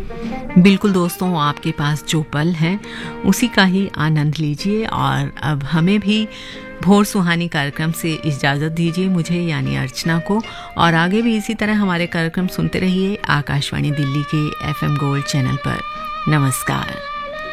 बिल्कुल दोस्तों, आपके पास जो पल है उसी का ही आनंद लीजिए। और अब हमें भी भोर सुहानी कार्यक्रम से इजाज़त दीजिए, मुझे यानी अर्चना को। और आगे भी इसी तरह हमारे कार्यक्रम सुनते रहिए आकाशवाणी दिल्ली के FM गोल्ड चैनल पर। नमस्कार।